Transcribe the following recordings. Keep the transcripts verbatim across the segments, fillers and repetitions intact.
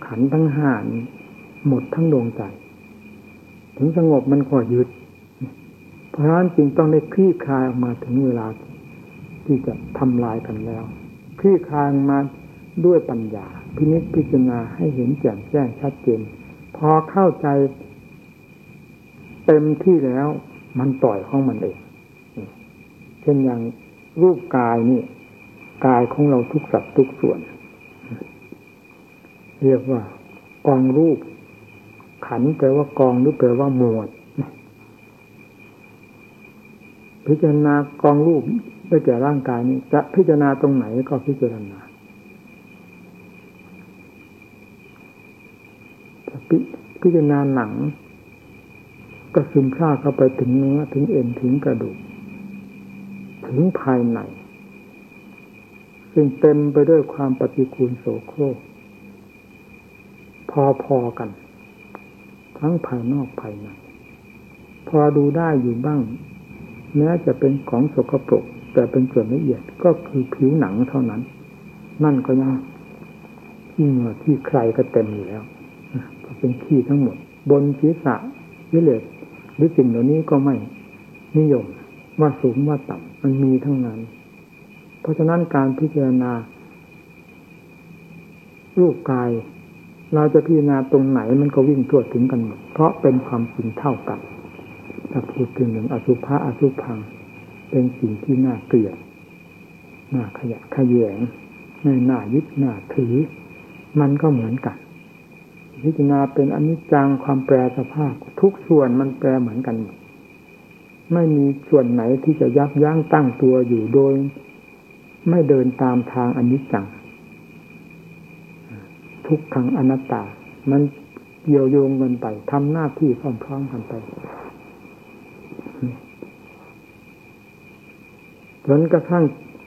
ขันธ์ทั้งห้านี้หมดทั้งดวงใจถึงสงบมันก็หยุดเพราะฉะนั้นจึงต้องได้คลี่คลายออกมาถึงเวลาที่จะทำลายกันแล้วคลี่คลายมาด้วยปัญญาพินิจพิจารณาให้เห็นแจ่มแจ้งชัดเจนพอเข้าใจเต็มที่แล้วมันปล่อยของมันเองเช่นอย่างรูปกายนี่กายของเราทุกสัดทุกส่วนเรียกว่ากองรูปขันธ์แปลว่ากองหรือแปลว่าหมวดพิจารณากองรูปได้แก่ร่างกายนี้จะพิจารณาตรงไหนก็พิจารณาพิจารณาหนังก็ซึมซาบเข้าไปถึงเนื้อถึงเอ็นถึงกระดูกถึงภายในซึ่งเต็มไปด้วยความปฏิกูลโสโครกพอๆกันทั้งภายนอกภายในพอดูได้อยู่บ้างแม้จะเป็นของสกปรกแต่เป็นส่วนละเอียดก็คือผิวหนังเท่านั้นนั่นก็ยังที่เหงื่อที่ใครก็เต็มอยู่แล้วก็เป็นขี้ทั้งหมดบนศีรษะวิเลศหรือสิ่งเหล่านี้ก็ไม่นิยมว่าสูงว่าต่ำมันมีทั้งนั้นเพราะฉะนั้นการพิจารณารูปกายเราจะพิจารณาตรงไหนมันก็วิ่งทั่วถึงกันหมดเพราะเป็นความจริงเท่ากันถ้าพูดถึงเรื่องอสุภะอสุภังเป็นสิ่งที่น่าเกลียดน่าขยะแขยงไม่น่ายึดน่าถือมันก็เหมือนกันพิจารณาเป็นอนิจจังความแปรสภาพทุกส่วนมันแปรเหมือนกันหมดไม่มีส่วนไหนที่จะยับยั้งตั้งตัวอยู่โดยไม่เดินตามทางอนิจจังทุกขังอนัตตามันเกี่ยวโยงกันไปทำหน้าที่พร้อมๆกันไปจนกระทั่ง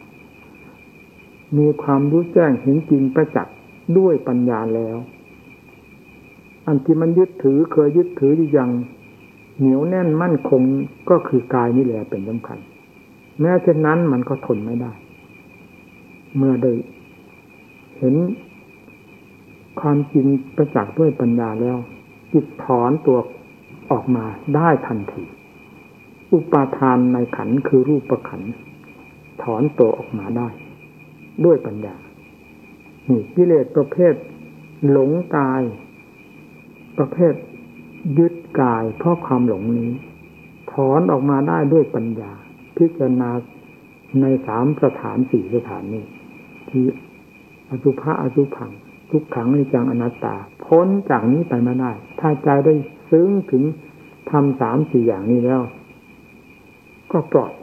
มีความรู้แจ้งเห็นจริงประจักษ์ด้วยปัญญาแล้วอันที่มันยึดถือเคยยึดถืออย่างเหนียวแน่นมั่นคงก็คือกายนี่แหละเป็นสำคัญแม้เช่นนั้นมันก็ทนไม่ได้เมื่อได้เห็นความจริงประจักษ์ด้วยปัญญาแล้วจิตถอนตัวออกมาได้ทันทีอุปาทานในขันธ์คือรูปขันธ์ถอนตัวออกมาได้ด้วยปัญญานี่กิเลสประเภทหลงกายประเภทยึดกายเพราะความหลงนี้ถอนออกมาได้ด้วยปัญญาพิจารณาในสามสถานสี่สถานนี้ที่อสุภะอสุภังทุกขังอนิจจังอนัตตาพ้นจากนี้ไปไม่ได้ถ้าใจได้ซึ้งถึงทำสามสี่อย่างนี้แล้วก็ปล่อย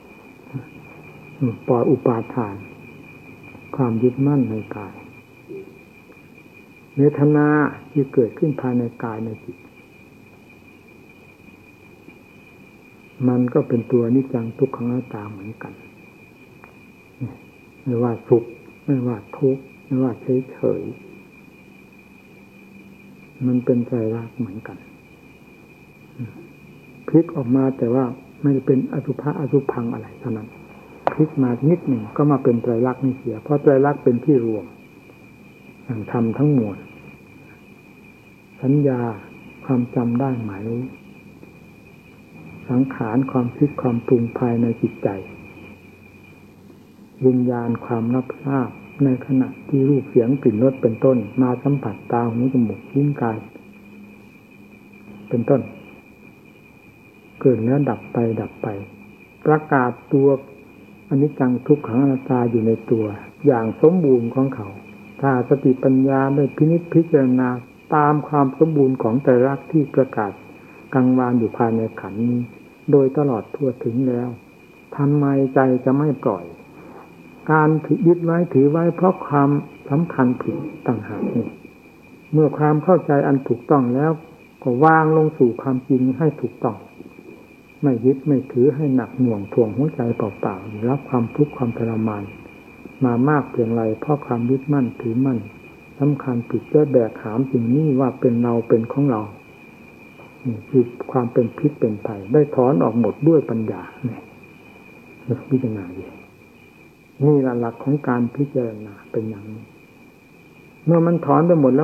ปล่อยอุปาทานความยึดมั่นในกายเวทนาที่เกิดขึ้นภายในกายในจิตมันก็เป็นตัวอนิจจังทุกขังอนัตตาเหมือนกันไม่ว่าสุขไม่ว่าทุกข์ไม่ว่าเฉยเฉยมันเป็นไตรลักษณ์เหมือนกันพลิกออกมาแต่ว่าไม่ได้เป็นอสุภะอสุภังอะไรเท่านั้นพลิกมานิดหนึ่งก็มาเป็นไตรลักษณ์นี่เสียเพราะไตรลักษณ์เป็นที่รวมแห่งธรรมทั้งมวลสัญญาความจำได้หมายรู้สังขารความคิดความปรุงภายในจิตใจวิญญาณความรับทราบในขณะที่รูปเสียงกลิ่นรสเป็นต้นมาสัมผัสตาหูจมูกลิ้นกายเป็นต้นเกิดแล้วดับไปดับไปประกาศตัวอนิจจังทุกขังอนัตตาอยู่ในตัวอย่างสมบูรณ์ของเขาถ้าสติปัญญาได้พินิจพิจารณาตามความสมบูรณ์ของไตรลักษณ์ที่ประกาศกังวานอยู่ภายในขันธ์นี้โดยตลอดทั่วถึงแล้วทำไมใจจะไม่ปล่อยการถือยึดไว้ถือไว้เพราะความสำคัญผิดต่างหากนี่เมื่อความเข้าใจอันถูกต้องแล้วก็วางลงสู่ความจริงให้ถูกต้องไม่ยึดไม่ถือให้หนักหน่วงถ่วงหัวใจเปล่าๆรับความทุกข์ความทรมานมามากเพียงไรเพราะความยึดมั่นถือมั่นสำคัญผิดและแบกหามสิ่งนี้ว่าเป็นเราเป็นของเรานี่คือความเป็นพิษเป็นภัยได้ถอนออกหมดด้วยปัญญาเนี่ยพิจารณาดีนี่หลักของการพิจารณาเป็นอย่างนี้เมื่อมันถอนไปหมดแล้ว